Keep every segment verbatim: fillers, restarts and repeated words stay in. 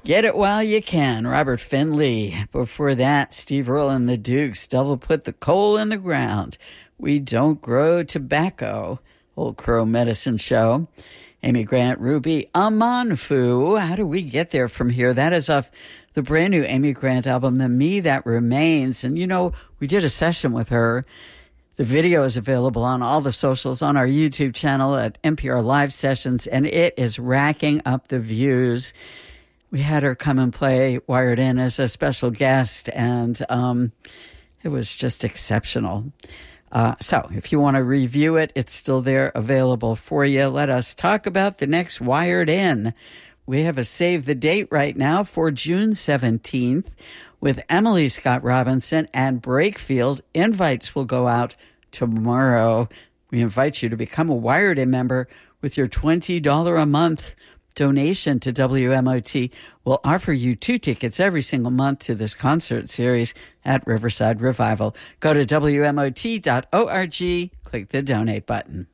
Get It While You Can, Robert Finley. Before that, Steve Earle and the Dukes, Devil Put the Coal in the Ground. We Don't Grow Tobacco, Old Crow Medicine Show. Amy Grant, Ruby, Amanfu. How do we get there from here? That is off the brand new Amy Grant album, The Me That Remains. And, you know, we did a session with her. The video is available on all the socials, on our YouTube channel at N P R Live Sessions, and it is racking up the views. We had her come and play Wired In as a special guest, and um, it was just exceptional. Uh, so if you want to review it, it's still there available for you. Let us talk about the next Wired In. We have a save the date right now for June seventeenth with Emily Scott Robinson and Brakefield. Invites will go out tomorrow. We invite you to become a Wired In member with your twenty dollars a month donation to W M O T. We'll offer you two tickets every single month to this concert series at Riverside Revival. Go to W M O T dot org, click the donate button.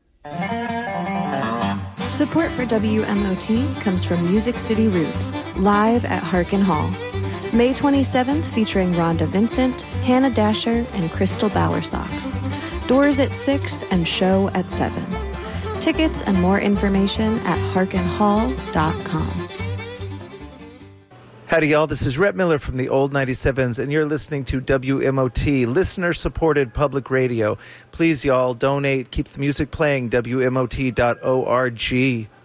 Support for W M O T comes from Music City Roots, live at Harkin Hall. May twenty-seventh, featuring Rhonda Vincent, Hannah Dasher, and Crystal Bowersox. Doors at six and show at seven. Tickets and more information at harkin hall dot com. Howdy, y'all. This is Rhett Miller from the Old ninety-sevens, and you're listening to W M O T, listener-supported public radio. Please, y'all, donate. Keep the music playing, W M O T dot org.